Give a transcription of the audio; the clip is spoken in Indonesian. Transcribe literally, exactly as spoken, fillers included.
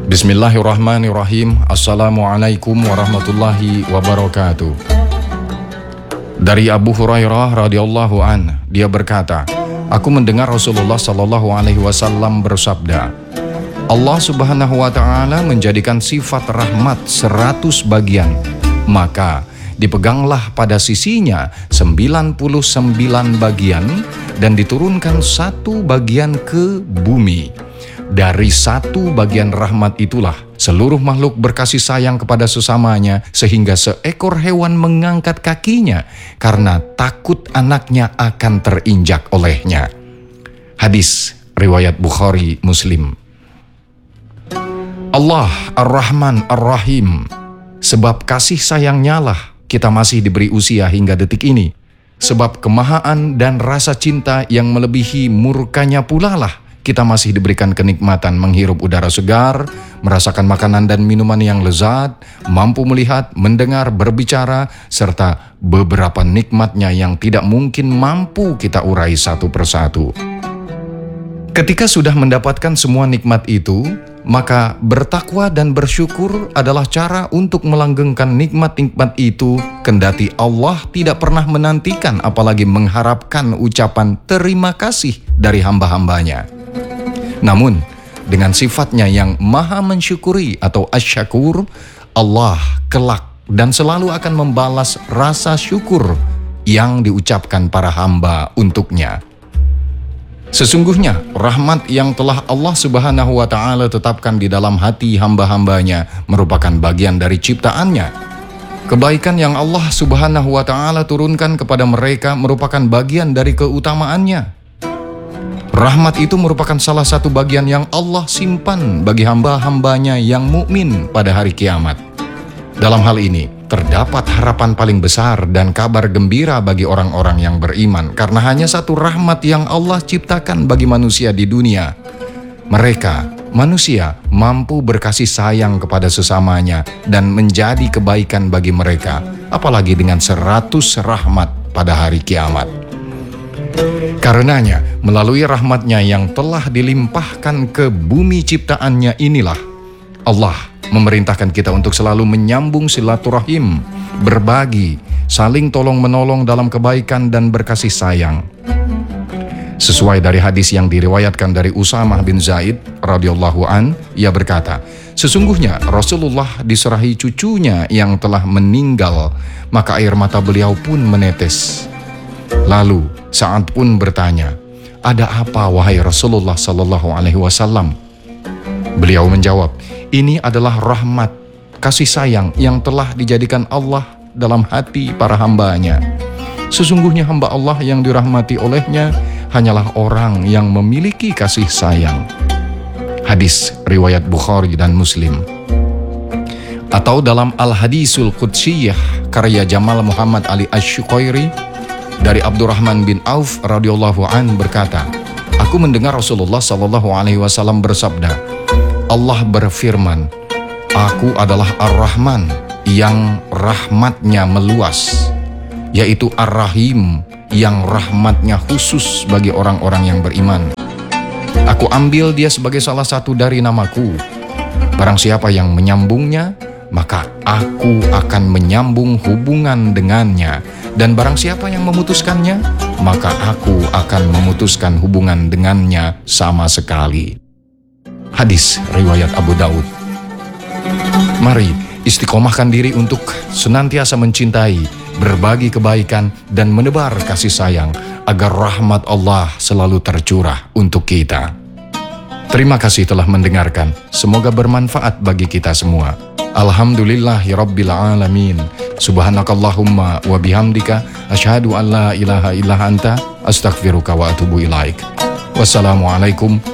Bismillahirrahmanirrahim. Assalamualaikum warahmatullahi wabarakatuh. Dari Abu Hurairah radhiyallahu an, dia berkata, aku mendengar Rasulullah sallallahu alaihi wasallam bersabda, Allah subhanahu wa ta'ala menjadikan sifat rahmat seratus bagian, maka dipeganglah pada sisinya sembilan puluh sembilan bagian dan diturunkan satu bagian ke bumi. Dari satu bagian rahmat itulah seluruh makhluk berkasih sayang kepada sesamanya, sehingga seekor hewan mengangkat kakinya karena takut anaknya akan terinjak olehnya. Hadis riwayat Bukhari Muslim. Allah Ar-Rahman Ar-Rahim, sebab kasih sayangnya lah kita masih diberi usia hingga detik ini. Sebab kemahaan dan rasa cinta yang melebihi murkanya pula lah kita masih diberikan kenikmatan menghirup udara segar, merasakan makanan dan minuman yang lezat, mampu melihat, mendengar, berbicara, serta beberapa nikmatnya yang tidak mungkin mampu kita urai satu persatu. Ketika sudah mendapatkan semua nikmat itu, maka bertakwa dan bersyukur adalah cara untuk melanggengkan nikmat-nikmat itu, kendati Allah tidak pernah menantikan apalagi mengharapkan ucapan terima kasih dari hamba-hambanya. Namun, dengan sifatnya yang maha mensyukuri atau asyakur, Allah kelak dan selalu akan membalas rasa syukur yang diucapkan para hamba untuknya. Sesungguhnya, rahmat yang telah Allah subhanahu wa ta'ala tetapkan di dalam hati hamba-hambanya merupakan bagian dari ciptaannya. Kebaikan yang Allah subhanahu wa ta'ala turunkan kepada mereka merupakan bagian dari keutamaannya. Rahmat itu merupakan salah satu bagian yang Allah simpan bagi hamba-hambanya yang mukmin pada hari kiamat. Dalam hal ini, terdapat harapan paling besar dan kabar gembira bagi orang-orang yang beriman, karena hanya satu rahmat yang Allah ciptakan bagi manusia di dunia. Mereka, manusia, mampu berkasih sayang kepada sesamanya dan menjadi kebaikan bagi mereka, apalagi dengan seratus rahmat pada hari kiamat. Karenanya, melalui rahmatnya yang telah dilimpahkan ke bumi ciptaannya inilah, Allah memerintahkan kita untuk selalu menyambung silaturahim, berbagi, saling tolong-menolong dalam kebaikan dan berkasih sayang. Sesuai dari hadis yang diriwayatkan dari Usamah bin Zaid radhiyallahu an, ia berkata, sesungguhnya Rasulullah diserahi cucunya yang telah meninggal, maka air mata beliau pun menetes. Lalu Sa'ad pun bertanya, ada apa wahai Rasulullah sallallahu alaihi wasallam? Beliau menjawab, ini adalah rahmat, kasih sayang yang telah dijadikan Allah dalam hati para hambanya. Sesungguhnya hamba Allah yang dirahmati olehnya hanyalah orang yang memiliki kasih sayang. Hadis riwayat Bukhari dan Muslim. Atau dalam Al-Hadisul Qudsiyah karya Jamal Muhammad Ali Asy-Syuqairi, dari Abdurrahman bin Auf radhiyallahu an berkata, aku mendengar Rasulullah sallallahu alaihi wasallam bersabda, Allah berfirman, aku adalah Ar-Rahman yang rahmatnya meluas, yaitu Ar-Rahim yang rahmatnya khusus bagi orang-orang yang beriman. Aku ambil dia sebagai salah satu dari namaku. Barang siapa yang menyambungnya, maka aku akan menyambung hubungan dengannya. Dan barang siapa yang memutuskannya, maka aku akan memutuskan hubungan dengannya sama sekali. Hadis riwayat Abu Daud. Mari istiqomahkan diri untuk senantiasa mencintai, berbagi kebaikan, dan menebar kasih sayang, agar rahmat Allah selalu tercurah untuk kita. Terima kasih telah mendengarkan. Semoga bermanfaat bagi kita semua. Alhamdulillahirabbil alamin. Subhanakallahumma wa bihamdika asyhadu an la ilaha illa anta astaghfiruka wa atubu ilaik. Wassalamualaikum